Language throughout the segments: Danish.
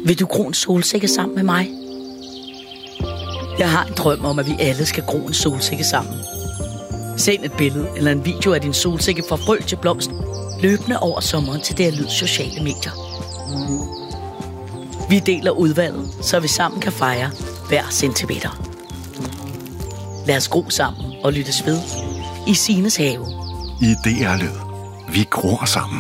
Vil du gro en solsikke sammen med mig? Jeg har en drøm om, at vi alle skal gro en solsikke sammen. Send et billede eller en video af din solsikke fra frø til blomst løbende over sommeren til DR Lyd sociale medier. Vi deler udvalget, så vi sammen kan fejre hver centimeter. Lad os gro sammen og lyttes ved i Sines have. I DR Lyd. Vi gror sammen.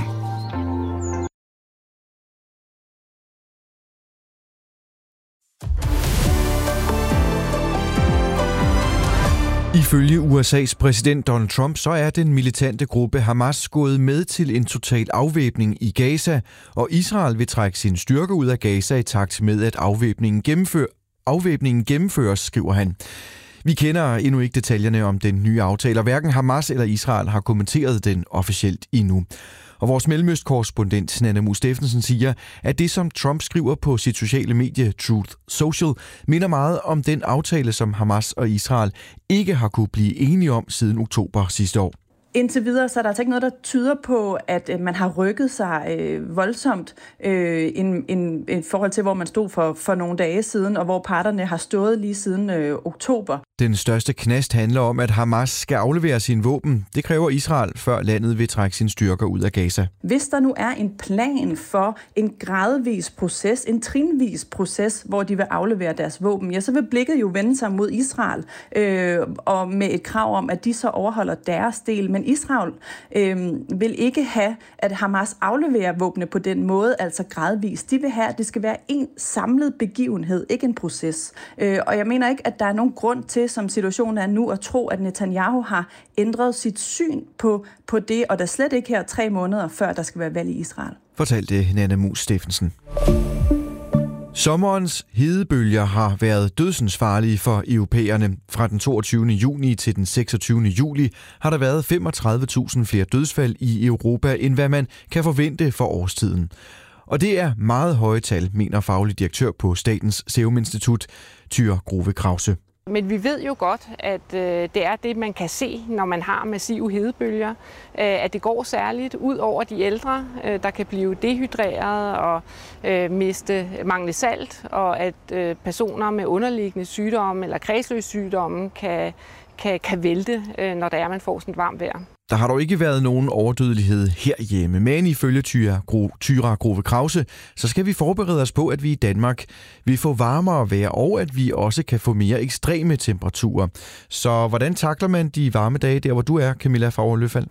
Ifølge USA's præsident Donald Trump, så er den militante gruppe Hamas gået med til en total afvæbning i Gaza, og Israel vil trække sine styrker ud af Gaza i takt med, at afvæbningen gennemføres, skriver han. Vi kender endnu ikke detaljerne om den nye aftale, og hverken Hamas eller Israel har kommenteret den officielt endnu. Og vores Mellemøst-korrespondent Nanna Mu Steffensen siger, at det, som Trump skriver på sit sociale medie Truth Social, minder meget om den aftale, som Hamas og Israel ikke har kunne blive enige om siden oktober sidste år. Indtil videre, så er der altså ikke noget, der tyder på, at man har rykket sig voldsomt i forhold til, hvor man stod for nogle dage siden, og hvor parterne har stået lige siden oktober. Den største knast handler om, at Hamas skal aflevere sine våben. Det kræver Israel, før landet vil trække sine styrker ud af Gaza. Hvis der nu er en plan for en gradvis proces, en trinvis proces, hvor de vil aflevere deres våben, ja, så vil blikket jo vende sig mod Israel, og med et krav om, at de så overholder deres del. Men Israel vil ikke have, at Hamas afleverer våbne på den måde, altså gradvist. De vil have, at det skal være en samlet begivenhed, ikke en proces. Og jeg mener ikke, at der er nogen grund til, som situationen er nu, at tro, at Netanyahu har ændret sit syn på det, og der slet ikke her 3 måneder før, der skal være valg i Israel. Fortalte Nanna Mu Steffensen. Sommerens hedebølger har været dødsensfarlige for europæerne. Fra den 22. juni til den 26. juli har der været 35.000 flere dødsfald i Europa, end hvad man kan forvente for årstiden. Og det er meget høje tal, mener faglig direktør på Statens Serum Institut, Thyra Grove Krause. Men vi ved jo godt, at det er det, man kan se, når man har massive hedebølger. At det går særligt ud over de ældre, der kan blive dehydreret og mangle salt, og at personer med underliggende sygdomme eller kredsløbssygdomme kan vælte, når det er, man får sådan et varmt vejr. Der har dog ikke været nogen overdødelighed herhjemme, men ifølge Thyra Grove Krause, så skal vi forberede os på, at vi i Danmark vil få varmere vejr, og at vi også kan få mere ekstreme temperaturer. Så hvordan takler man de varme dage der, hvor du er, Camilla Favrø-Løfald?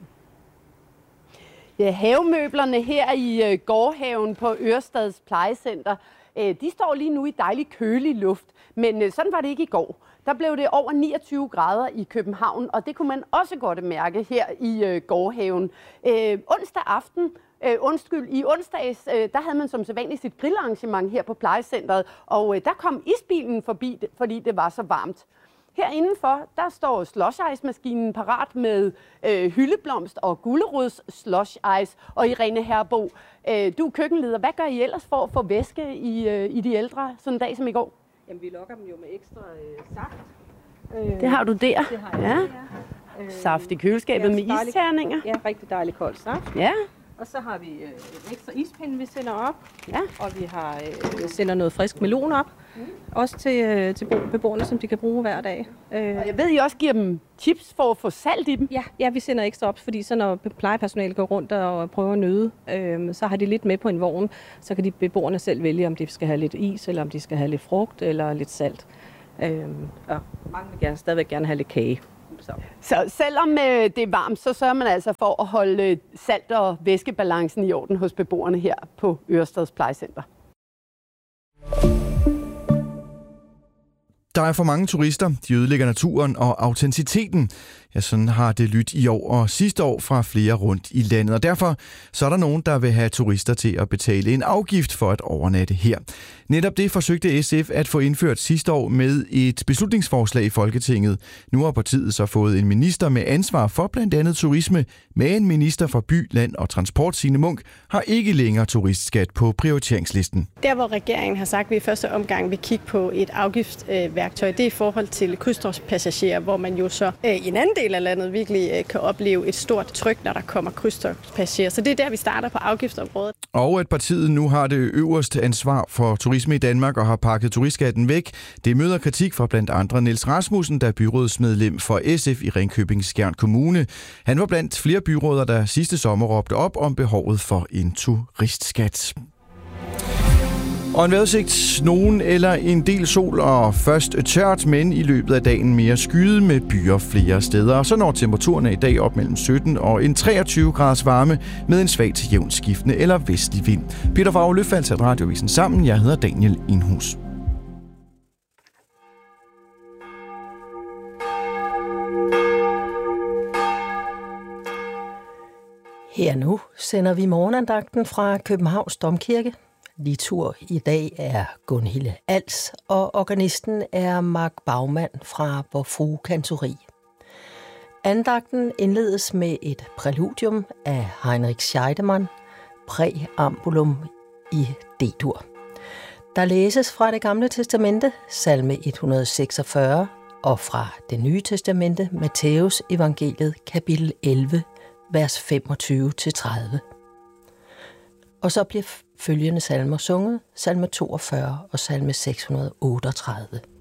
Ja, havemøblerne her i gårdhaven på Ørestads Plejecenter, de står lige nu i dejlig kølig luft, men sådan var det ikke i går. Der blev det over 29 grader i København, og det kunne man også godt mærke her i gårdhaven. Onsdag aften, i onsdags, der havde man som sædvanligt sit grillarrangement her på plejecentret, og der kom isbilen forbi, fordi det var så varmt. Herindenfor, der står slush ice-maskinen parat med hyldeblomst og gulerods slush ice. Og Irene Herbo, du er køkkenleder. Hvad gør I ellers for at få væske i de ældre sådan en dag som i går? Jamen, vi lokker dem jo med ekstra saft. Det har du der. Det har jeg, ja. Saft i køleskabet med isterninger. Ja, rigtig dejlig kold saft. Ja. Og så har vi en ekstra ispinde, vi sender op. Ja. Og vi sender noget frisk melon op. Også til beboerne, som de kan bruge hver dag. Og jeg ved, I også giver dem chips for at få salt i dem. Ja, vi sender ekstra op, fordi så når plejepersonalet går rundt og prøver at nøde, så har de lidt med på en vogn. Så kan de beboerne selv vælge, om de skal have lidt is, eller om de skal have lidt frugt, eller lidt salt. Og mange vil stadigvæk gerne have lidt kage. Så selvom det er varmt, så sørger man altså for at holde salt- og væskebalancen i orden hos beboerne her på Ørestads Plejecenter. Der er for mange turister, de ødelægger naturen og autenticiteten. Ja, sådan har det lyttet i år og sidste år fra flere rundt i landet. Og derfor så er der nogen, der vil have turister til at betale en afgift for at overnatte her. Netop det forsøgte SF at få indført sidste år med et beslutningsforslag i Folketinget. Nu har partiet så fået en minister med ansvar for blandt andet turisme, men minister for by, land og transport, Signe Munk, har ikke længere turistskat på prioriteringslisten. Der, hvor regeringen har sagt, at vi i første omgang vil kigge på et afgiftsværktøj, det er i forhold til krydstogtspassagerer, hvor man jo så i en anden del del af landet virkelig kan opleve et stort tryk, når der kommer krydstogtspassagerer. Så det er der, vi starter på afgiftsområdet. Og at partiet nu har det øverste ansvar for turisme i Danmark og har pakket turistskatten væk, det møder kritik fra blandt andre Niels Rasmussen, der er byrådsmedlem for SF i Ringkøbing-Skjern Kommune. Han var blandt flere byråder, der sidste sommer råbte op om behovet for en turistskat. Og en vejrudsigt, nogen eller en del sol og først tørt, men i løbet af dagen mere skyet med byer flere steder. Og så når temperaturerne i dag op mellem 17 og en 23 graders varme med en svag til jævnt skiftende eller vestlig vind. Peter Favre-Løfald satte Radiovisen sammen. Jeg hedder Daniel Inhus. Her nu sender vi morgenandagten fra Københavns Domkirke. Litur i dag er Gunhilde Als, og organisten er Mark Baumann fra Vor Frue Kantori. Andagten indledes med et præludium af Heinrich Scheidemann, Præambulum i D-dur. Der læses fra Det Gamle Testamente, salme 146, og fra Det Nye Testamente, Matthæus evangeliet, kapitel 11, vers 25-30. Og så bliver følgende salmer sunget, salme 42 og salme 638.